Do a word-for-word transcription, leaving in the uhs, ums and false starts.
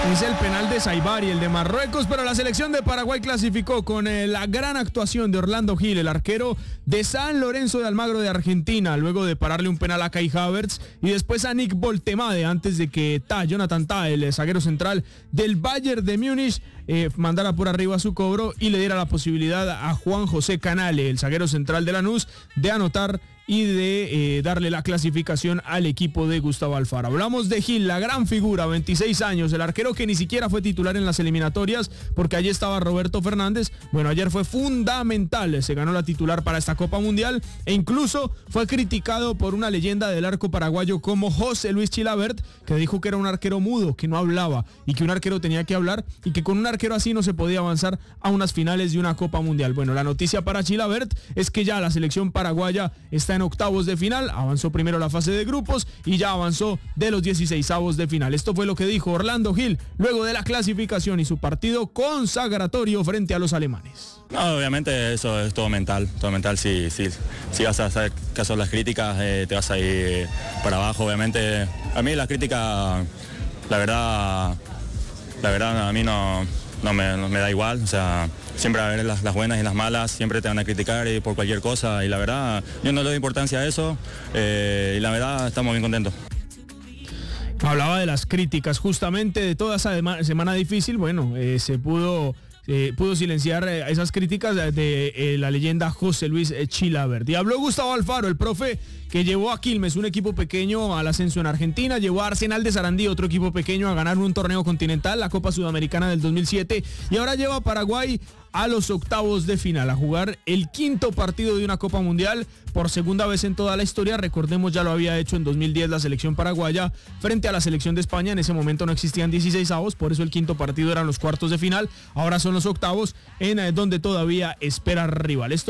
Es el penal de Saibari, el de Marruecos, pero la selección de Paraguay clasificó con eh, la gran actuación de Orlando Gil, el arquero de San Lorenzo de Almagro de Argentina, luego de pararle un penal a Kai Havertz y después a Nick Voltemade antes de que Ta, Jonathan Ta, el zaguero central del Bayern de Múnich, eh, mandara por arriba su cobro y le diera la posibilidad a Juan José Canale, el zaguero central de Lanús, de anotar y de eh, darle la clasificación al equipo de Gustavo Alfaro. Hablamos de Gil, la gran figura, veintiséis años, el arquero que ni siquiera fue titular en las eliminatorias porque allí estaba Roberto Fernández. Bueno, ayer fue fundamental, se ganó la titular para esta Copa Mundial e incluso fue criticado por una leyenda del arco paraguayo como José Luis Chilavert, que dijo que era un arquero mudo, que no hablaba y que un arquero tenía que hablar y que con un arquero así no se podía avanzar a unas finales de una Copa Mundial. Bueno, la noticia para Chilavert es que ya la selección paraguaya está en octavos de final, avanzó primero la fase de grupos y ya avanzó de los dieciseisavos de final. Esto fue lo que dijo Orlando Gil luego de la clasificación y su partido consagratorio frente a los alemanes. No, obviamente eso es todo mental, todo mental. Si, si, si vas a hacer caso a las críticas, eh, te vas a ir para abajo. Obviamente, a mí las críticas, la verdad, la verdad a mí no, no, me, no me da igual, o sea, siempre va a haber las, las buenas y las malas, siempre te van a criticar y por cualquier cosa y la verdad yo no le doy importancia a eso eh, y la verdad estamos bien contentos. Hablaba de las críticas justamente de toda esa semana difícil, bueno, eh, se pudo... Eh, pudo silenciar eh, esas críticas de, de eh, la leyenda José Luis Chilavert. Y habló Gustavo Alfaro, el profe que llevó a Quilmes, un equipo pequeño, al ascenso en Argentina, llevó a Arsenal de Sarandí, otro equipo pequeño, a ganar un torneo continental, la Copa Sudamericana del dos mil siete, y ahora lleva a Paraguay a los octavos de final, a jugar el quinto partido de una Copa Mundial por segunda vez en toda la historia. Recordemos, ya lo había hecho en dos mil diez la selección paraguaya frente a la selección de España. En ese momento no existían dieciseisavos, por eso el quinto partido eran los cuartos de final. Ahora son los octavos, en donde todavía espera rival. Esto